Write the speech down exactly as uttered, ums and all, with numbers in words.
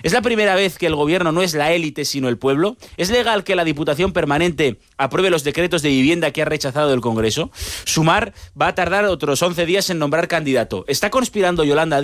¿Es la primera vez que el gobierno no es la élite sino el pueblo? ¿Es legal que la Diputación Permanente apruebe los decretos de vivienda que ha rechazado el Congreso? Sumar va a tardar otros once días en nombrar candidato. ¿Está conspirando Yolanda